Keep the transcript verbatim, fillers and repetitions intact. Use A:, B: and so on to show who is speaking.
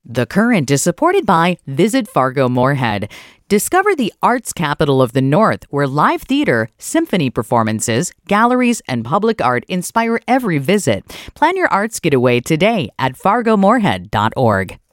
A: The Current is supported by Visit Fargo Moorhead. Discover the arts capital of the North, where live theater, symphony performances, galleries, and public art inspire every visit. Plan your arts getaway today at fargo moorhead dot org.